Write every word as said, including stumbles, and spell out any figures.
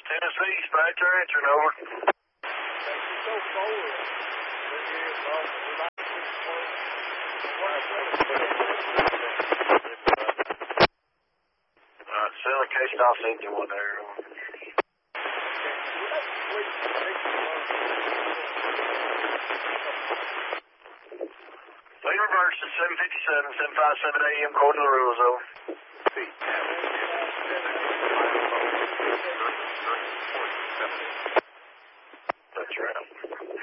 Tennessee, dispatcher, answering over. Go forward. Alright, sell a case off engine one there. Lead reverse to seven fifty-seven, seven fifty-seven A M, according to the rules, over. See,